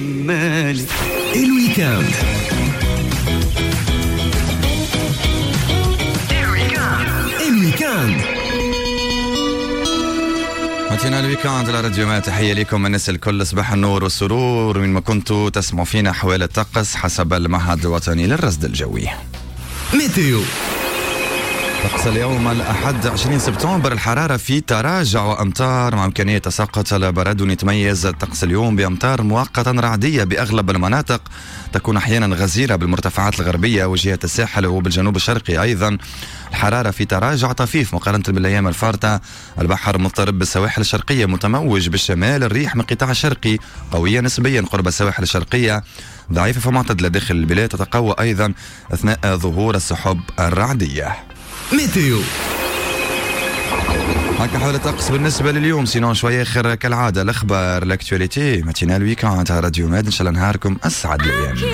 مالي الويكاند. الويكاند ماتينا الويكاند على راديو ما. تحية لكم الناس الكل، صباح النور والسرور من ما كنتوا تسمعوا فينا. حوالي الطقس حسب المعهد الوطني للرصد الجوي. ميتيو. طقس اليوم الأحد 20 سبتمبر، الحرارة في تراجع وأمطار مع إمكانية تساقط البرد. يتميز الطقس اليوم بأمطار مؤقتا رعدية بأغلب المناطق، تكون أحيانا غزيرة بالمرتفعات الغربية وجهة الساحل وبالجنوب الشرقي. أيضا الحرارة في تراجع طفيف مقارنة بالأيام الفارطة. البحر مضطرب بالسواحل الشرقية، متموج بالشمال. الريح من القطاع الشرقي قوية نسبيا قرب السواحل الشرقية، ضعيفة فمعتدلة داخل البلاد، تتقوى أيضا أثناء ظهور السحب الرعدية. ميتيو. هكا حول الطقس بالنسبة لليوم. سينون شوية آخر كالعادة الأخبار، لاكتواليتي. ماتينا الويكاند على راديو ماد. إن شاء الله نهاركم أسعد الأيام.